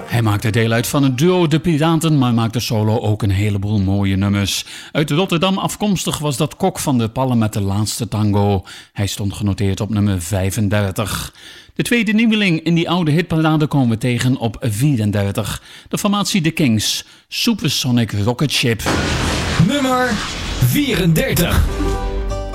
Hij maakte deel uit van het duo De Piraten, maar maakte solo ook een heleboel mooie nummers. Uit Rotterdam afkomstig was dat Kok van der Pallen met De Laatste Tango. Hij stond genoteerd op nummer 35. De tweede nieuweling in die oude hitparade komen we tegen op 34. De formatie The Kings, Supersonic Rocket Ship. Nummer 34.